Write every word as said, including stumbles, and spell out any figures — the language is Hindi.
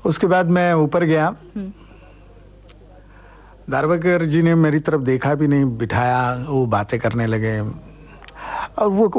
उसके बाद मैं ऊपर गया, दारवाकर जी ने मेरी तरफ देखा भी नहीं, बिठाया, वो बातें करने लगे और वो